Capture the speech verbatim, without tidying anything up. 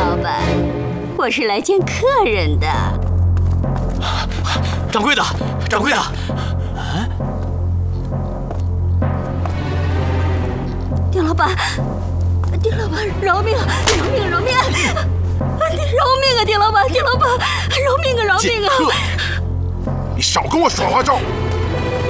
老板，我是来见客人的。 掌柜的，掌柜的， 啊！丁老板，丁老板，饶命啊！饶命！饶命！饶命啊！丁老板，丁老板，饶命啊！饶命啊！ 你少跟我耍花招！